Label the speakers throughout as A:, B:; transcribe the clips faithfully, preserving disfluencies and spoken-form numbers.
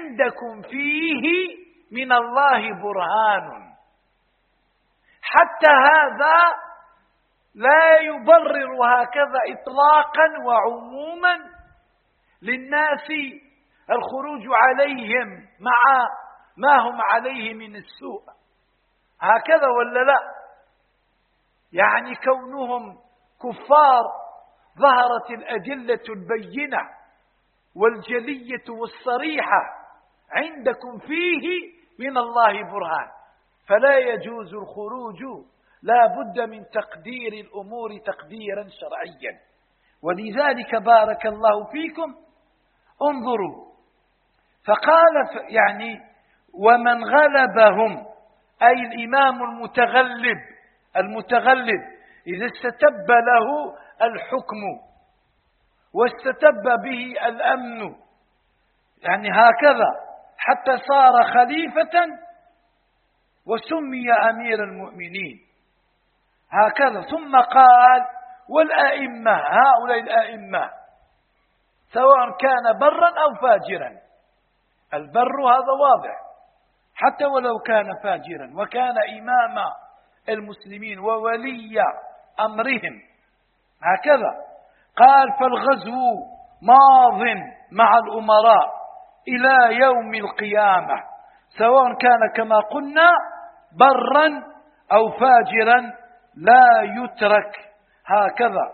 A: عندكم فيه من الله برهان. حتى هذا لا يبرر هكذا إطلاقا وعموما للناس الخروج عليهم مع ما هم عليه من السوء، هكذا ولا لا؟ يعني كونهم كفار ظهرت الأدلة البينة والجلية والصريحة عندكم فيه من الله برهان، فلا يجوز الخروج، لا بد من تقدير الأمور تقديرا شرعيا. ولذلك بارك الله فيكم انظروا، فقال يعني ومن غلبهم، أي الإمام المتغلب المتغلب إذا استتب له الحكم واستتب به الأمن، يعني هكذا حتى صار خليفة وسمي أمير المؤمنين هكذا. ثم قال والأئمة، هؤلاء الأئمة سواء كان برا أو فاجرا، البر هذا واضح حتى ولو كان فاجرا وكان إمام المسلمين وولي أمرهم هكذا. قال فالغزو ماض مع الأمراء إلى يوم القيامة، سواء كان كما قلنا برا أو فاجرا لا يترك هكذا.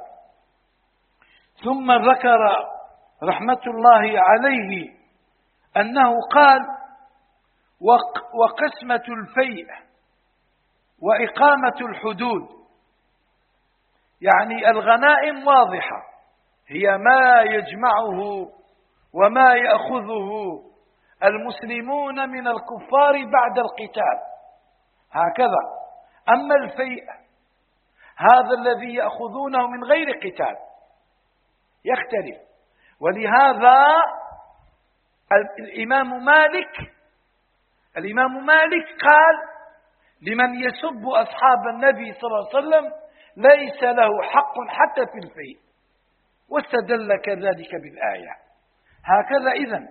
A: ثم ذكر رحمة الله عليه أنه قال وقسمة الفيء وإقامة الحدود، يعني الغنائم واضحة هي ما يجمعه وما يأخذه المسلمون من الكفار بعد القتال هكذا. أما الفيء هذا الذي يأخذونه من غير قتال يختلف. ولهذا الإمام مالك الإمام مالك قال لمن يسب أصحاب النبي صلى الله عليه وسلم ليس له حق حتى في الفيء، واستدل كذلك بالآية هكذا. إذن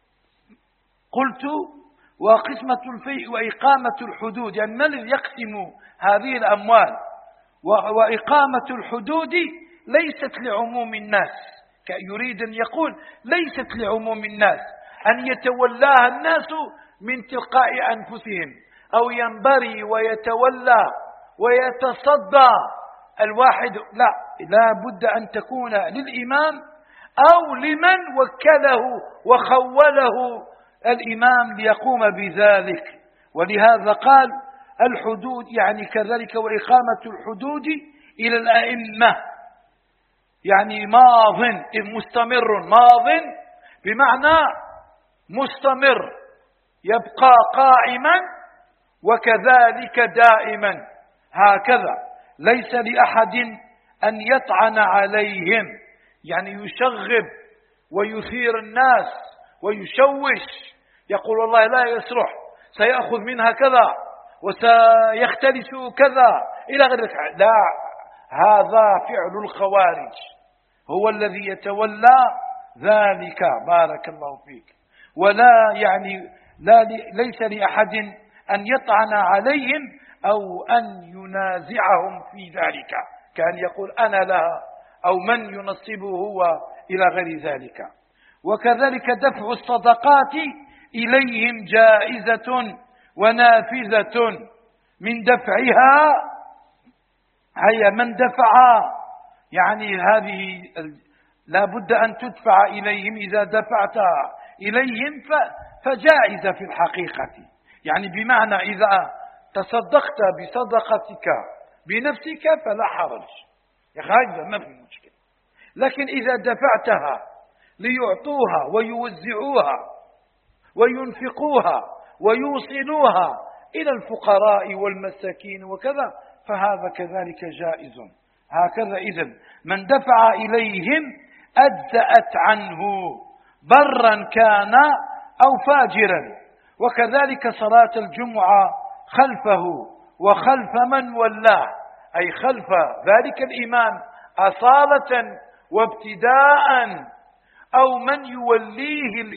A: قلت وقسمة الفيء وإقامة الحدود، يعني من الذي يقسم هذه الأموال؟ وإقامة الحدود ليست لعموم الناس، يريد أن يقول ليست لعموم الناس أن يتولاها الناس من تلقاء أنفسهم، أو ينبري ويتولى ويتصدى الواحد، لا لا بد أن تكون للإمام أو لمن وكله وخوله الإمام ليقوم بذلك. ولهذا قال الحدود، يعني كذلك وإقامة الحدود إلى الأئمة، يعني ماض مستمر، ماض بمعنى مستمر يبقى قائما وكذلك دائما هكذا. ليس لأحد أن يطعن عليهم، يعني يشغب ويثير الناس ويشوش، يقول والله لا يصلح، سيأخذ منها كذا وسيختلس كذا إلى غير ذلك. لا، هذا فعل الخوارج، هو الذي يتولى ذلك بارك الله فيك. ولا يعني لا ليس لأحد أن يطعن عليهم أو أن ينازعهم في ذلك، كان يقول أنا لها أو من ينصبه هو إلى غير ذلك. وكذلك دفع الصدقات إليهم جائزة ونافذة من دفعها، هي من دفع، يعني هذه لا بد أن تدفع إليهم، إذا دفعتها إليهم فجائزة في الحقيقة، يعني بمعنى إذا تصدقت بصدقتك بنفسك فلا حرج، هذا ما في مشكلة. لكن إذا دفعتها ليعطوها ويوزعوها وينفقوها ويوصلوها إلى الفقراء والمساكين وكذا فهذا كذلك جائز هكذا. إذن من دفع إليهم أجزأت عنه برا كان أو فاجرا. وكذلك صلاة الجمعة خلفه وخلف من ولاه، أي خلف ذلك الإمام أصالة وابتداء، أو من يوليه